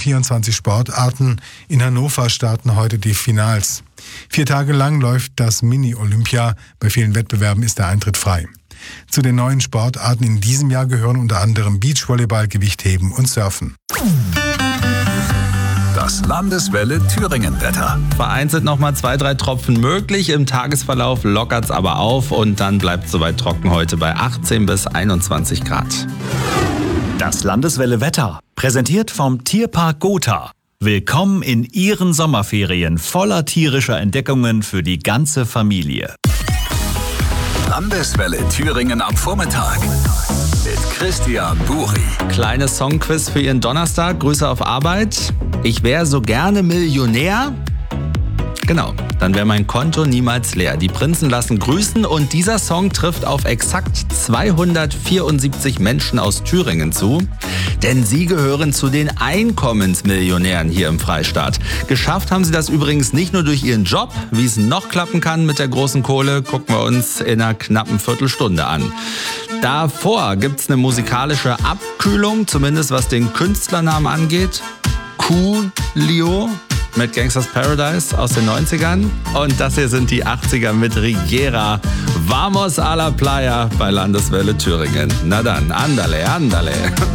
24 Sportarten. In Hannover starten heute die Finals. 4 Tage lang läuft das Mini-Olympia. Bei vielen Wettbewerben ist der Eintritt frei. Zu den neuen Sportarten in diesem Jahr gehören unter anderem Beachvolleyball, Gewichtheben und Surfen. Das Landeswelle Thüringen-Wetter. Vereinzelt nochmal 2-3 Tropfen möglich. Im Tagesverlauf lockert's aber auf und dann bleibt es soweit trocken heute bei 18 bis 21 Grad. Das Landeswelle Wetter, präsentiert vom Tierpark Gotha. Willkommen in Ihren Sommerferien voller tierischer Entdeckungen für die ganze Familie. Landeswelle Thüringen am Vormittag mit Christian Buri. Kleines Songquiz für Ihren Donnerstag. Grüße auf Arbeit. Ich wäre so gerne Millionär. Genau, dann wäre mein Konto niemals leer. Die Prinzen lassen grüßen und dieser Song trifft auf exakt 274 Menschen aus Thüringen zu. Denn sie gehören zu den Einkommensmillionären hier im Freistaat. Geschafft haben sie das übrigens nicht nur durch ihren Job. Wie es noch klappen kann mit der großen Kohle, gucken wir uns in einer knappen Viertelstunde an. Davor gibt's eine musikalische Abkühlung, zumindest was den Künstlernamen angeht. Coolio mit Gangsters Paradise aus den 90ern. Und das hier sind die 80er mit Riviera. Vamos a la playa bei Landeswelle Thüringen. Na dann, andale, andale.